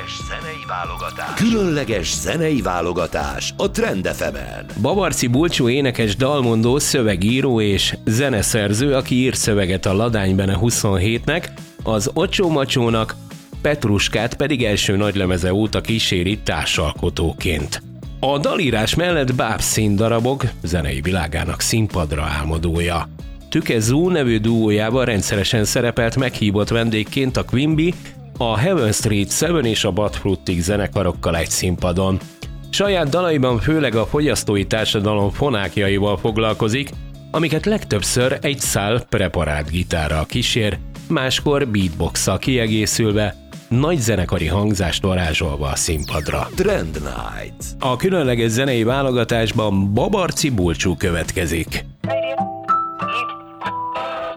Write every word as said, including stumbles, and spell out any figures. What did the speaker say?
Különleges zenei válogatás. Különleges zenei válogatás a Trend ef emen. Babarczy Bulcsú énekes, dalmondó, szövegíró és zeneszerző, aki írt szöveget a Ladánybene huszonhétnek, az Ocsó Macsónak, Petruskát pedig első nagylemeze óta kíséri társalkotóként. A dalírás mellett bábsz színdarabok zenei világának színpadra álmodója. Tüke Zoo nevű duójában rendszeresen szerepelt meghívott vendégként a Quimby, a Heaven Street Seven és a Bad Frutig zenekarokkal egy színpadon. Saját dalaiban főleg a fogyasztói társadalom fonákjaival foglalkozik, amiket legtöbbször egy szál preparált gitárral kísér, máskor beatbox-szal kiegészülve, nagy zenekari hangzást varázsolva a színpadra. Trend Night. A különleges zenei válogatásban Babarczy Bulcsú következik.